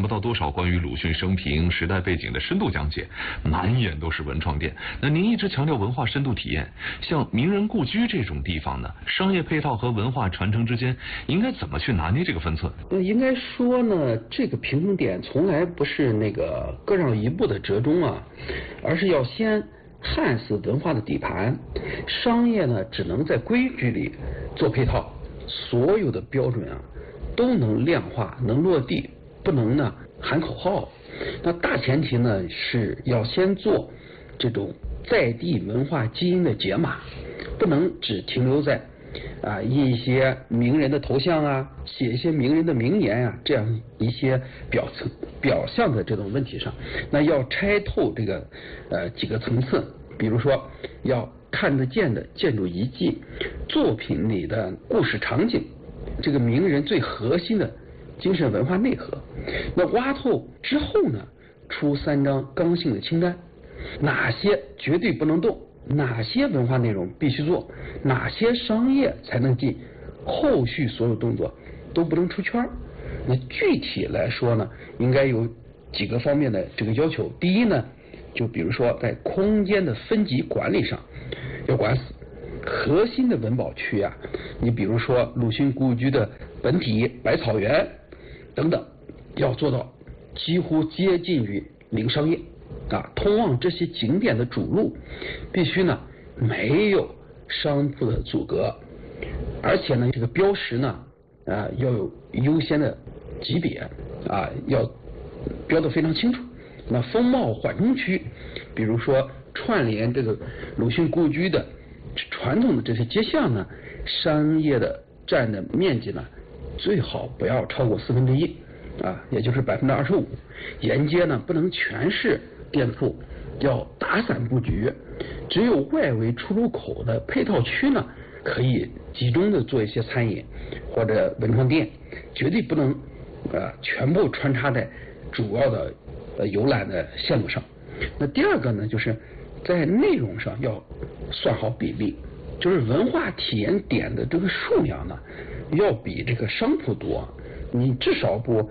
不到多少关于鲁迅生平、时代背景的深度讲解，满眼都是文创店。那您一直强调文化深度体验，像名人故居这种地方呢，商业配套和文化传承之间应该怎么去拿捏这个分寸？ 应该说呢，这个平衡点从来不是那个各让一步的折中啊，而是要先焊死文化的底盘，商业呢只能在规矩里做配套，所有的标准啊都能量化，能落地，不能呢喊口号。那大前提呢是要先做这种在地文化基因的解码，不能只停留在印一些名人的头像啊，写一些名人的名言啊，这样一些表象的这种问题上。那要拆透这个几个层次，比如说要看得见的建筑遗迹、作品里的故事场景，这个名人最核心的精神文化内核。那挖透之后呢，出3张刚性的清单，哪些绝对不能动，哪些文化内容必须做，哪些商业才能进，后续所有动作都不能出圈。那具体来说呢，应该有几个方面的这个要求。第一呢，就比如说在空间的分级管理上要管死，核心的文保区啊，你比如说鲁迅故居的本体、百草园等等，要做到几乎接近于零商业啊。通往这些景点的主路必须呢没有商铺的阻隔，而且呢这个标识呢要有优先的级别啊，要标得非常清楚。那风貌缓冲区，比如说串联这个鲁迅故居的传统的这些街巷呢，商业的占的面积呢最好不要超过1/4啊，也就是25%。沿街呢不能全是店铺，要打散布局，只有外围出入口的配套区呢可以集中的做一些餐饮或者文创店，绝对不能全部穿插在主要的游览的线路上。那第二个呢，就是在内容上要算好比例，就是文化体验点的这个数量呢要比这个商铺多，你至少不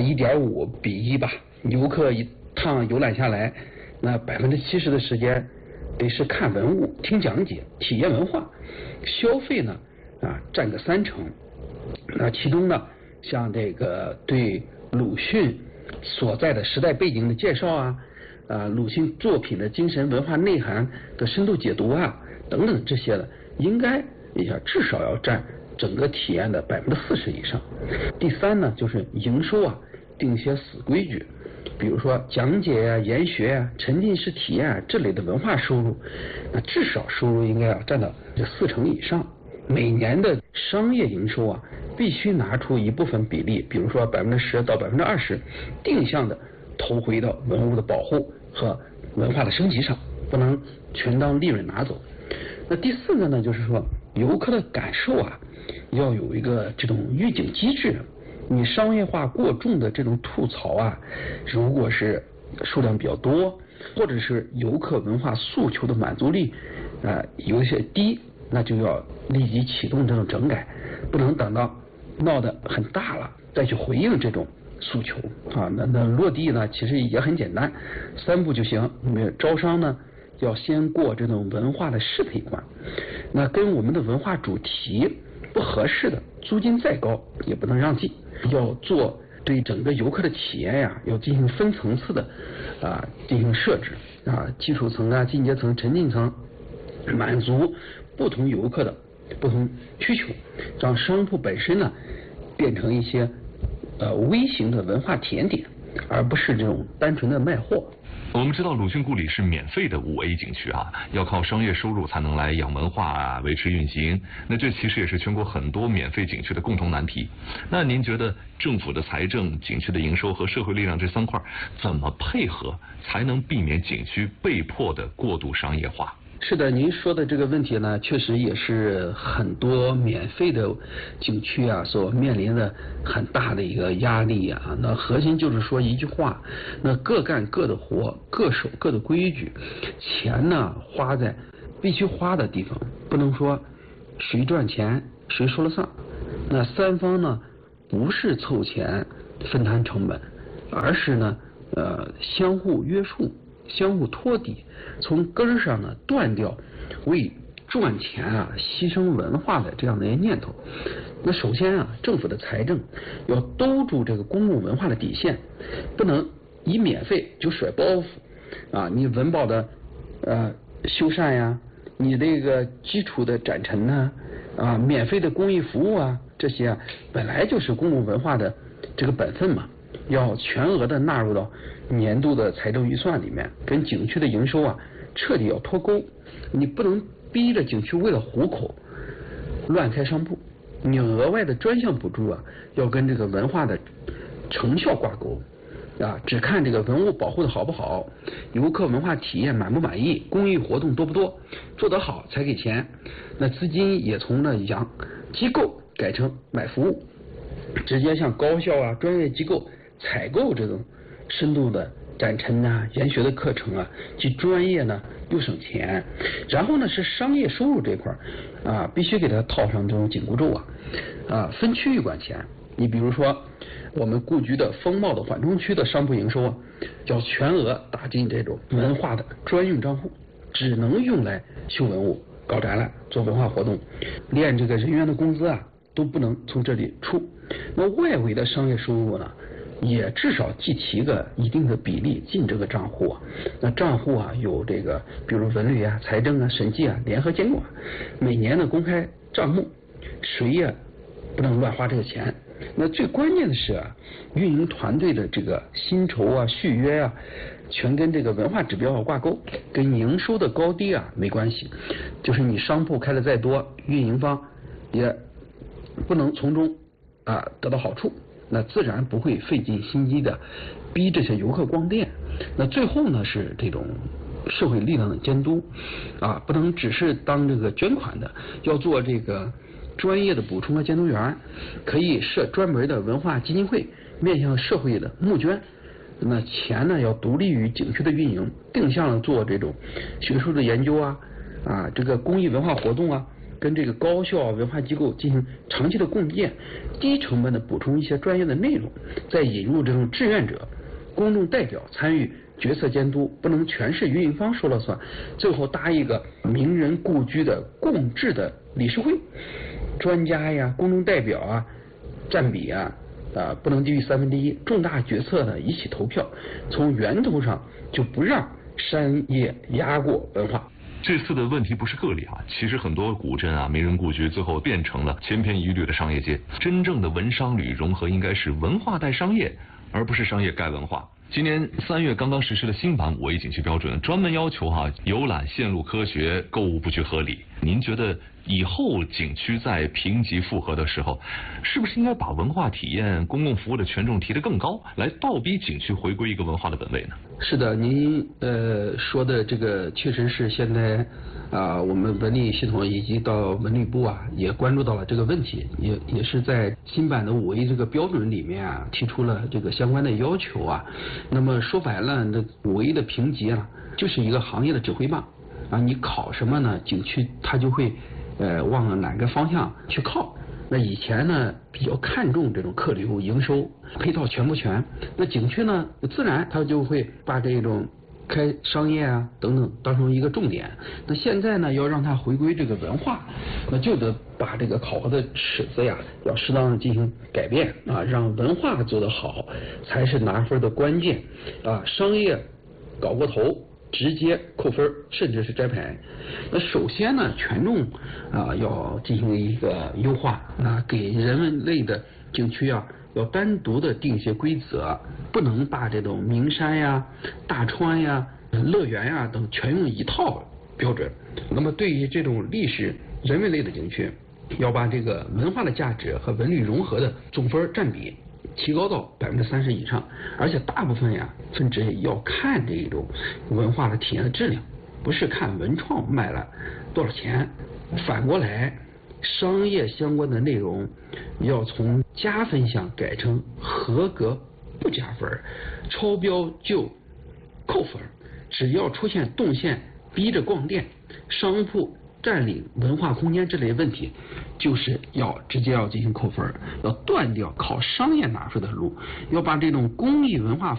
1.5比1吧。游客一趟游览下来，那70%的时间得是看文物、听讲解、体验文化，消费呢占个30%。那其中呢，像这个对鲁迅所在的时代背景的介绍啊，鲁迅作品的精神文化内涵的深度解读啊，等等这些的，应该至少要占整个体验的40%以上。第三呢，就是营收啊，定一些死规矩，比如说讲解啊、研学啊、沉浸式体验啊这类的文化收入，那至少收入应该要占到这40%以上。每年的商业营收啊，必须拿出一部分比例，比如说10%到20%，定向的投回到文物的保护和文化的升级上，不能全当利润拿走。那第4个呢，就是说游客的感受啊，要有一个这种预警机制。你商业化过重的这种吐槽啊，如果是数量比较多，或者是游客文化诉求的满足力有一些低，那就要立即启动这种整改，不能等到闹得很大了再去回应这种诉求啊。那落地呢，其实也很简单，3步就行。招商呢，要先过这种文化的适配关，那跟我们的文化主题不合适的，租金再高也不能让进，要做对整个游客的体验呀，要进行分层次的进行设置基础层啊、进阶层、沉浸层，满足不同游客的不同需求，让商铺本身呢变成一些微型的文化体验点，而不是这种单纯的卖货。 我们知道鲁迅故里是免费的5A 景区要靠商业收入才能来养文化维持运行。那这其实也是全国很多免费景区的共同难题。那您觉得政府的财政、景区的营收和社会力量这3块怎么配合，才能避免景区被迫的过度商业化？ 是的，您说的这个问题呢，确实也是很多免费的景区所面临的很大的一个压力那核心就是说一句话，那各干各的活，各守各的规矩，钱呢花在必须花的地方，不能说谁赚钱谁说了算。那3方呢不是凑钱分摊成本， 而是呢相互约束、相互托底，从根儿上呢断掉为赚钱啊牺牲文化的这样的一些念头。那首先啊，政府的财政要兜住这个公共文化的底线，不能以免费就甩包袱啊！你文保的修缮呀，你这个基础的展陈呐，免费的公益服务啊，这些啊本来就是公共文化的这个本分嘛，要全额的纳入到年度的财政预算里面，跟景区的营收啊彻底要脱钩。你不能逼着景区为了糊口乱开商铺，你额外的专项补助啊要跟这个文化的成效挂钩啊，只看这个文物保护的好不好，游客文化体验满不满意，公益活动多不多，做得好才给钱。那资金也从呢养机构改成买服务，直接向高校啊专业机构采购这种深度的展陈啊、研学的课程啊，既专业呢又省钱。然后呢是商业收入这块必须给它套上这种紧箍咒分区域管钱。你比如说我们故居的风貌的缓冲区的商铺营收要全额打进这种文化的专用账户，只能用来修文物、搞展览、做文化活动，连这个人员的工资都不能从这里出。那外围的商业收入呢，也至少计提个一定的比例进这个账户那账户有这个比如文旅财政审计联合监管，每年的公开账目，谁也不能乱花这个钱。那最关键的是运营团队的这个薪酬续约全跟这个文化指标挂钩，跟营收的高低没关系。就是你商铺开的再多，运营方也不能从中得到好处，那自然不会费尽心机的逼这些游客逛店。那最后呢是这种社会力量的监督不能只是当这个捐款的，要做这个专业的补充和监督员，可以设专门的文化基金会，面向社会的募捐。那钱呢要独立于景区的运营，定向做这种学术的研究这个公益文化活动跟这个高校文化机构进行长期的共建，低成本的补充一些专业的内容，再引入这种志愿者、公众代表参与决策监督，不能全是运营方说了算。最后搭一个名人故居的共治的理事会，专家公众代表占比不能低于1/3，重大决策呢一起投票，从源头上就不让商业压过文化。 这次的问题不是个例其实很多古镇名人故居最后变成了千篇一律的商业街。真正的文商旅融合应该是文化带商业，而不是商业盖文化。今年3月刚刚实施了新版5A景区标准，专门要求游览线路科学，购物布局合理。您觉得以后景区在评级复核的时候，是不是应该把文化体验、公共服务的权重提得更高，来倒逼景区回归一个文化的本位呢？ 是的，您说的这个确实是现在我们文旅系统以及到文旅部也关注到了这个问题，也是在新版的5A这个标准里面提出了这个相关的要求那么说白了，这5A的评级就是一个行业的指挥棒你考什么呢？景区它就会往哪个方向去靠。那以前呢比较看重这种客流、营收、配套全不全，那景区呢自然它就会把这种开商业等等当成一个重点。那现在呢要让它回归这个文化，那就得把这个考核的尺子要适当的进行改变让文化做得好才是拿分的关键商业搞过头直接扣分，甚至是摘牌。那首先呢，权重要进行一个优化，给人文类的景区要单独的定一些规则，不能把这种名山大川乐园等全用一套标准。那么对于这种历史人文类的景区，要把这个文化的价值和文旅融合的总分占比提高到30%以上，而且大部分分值要看这种文化的体验的质量，不是看文创卖了多少钱。反过来，商业相关的内容要从加分项改成合格不加分，超标就扣分。只要出现动线逼着逛店、商铺占领文化空间这类问题， 就是要直接要进行扣分，要断掉靠商业拿出的路，要把这种公益文化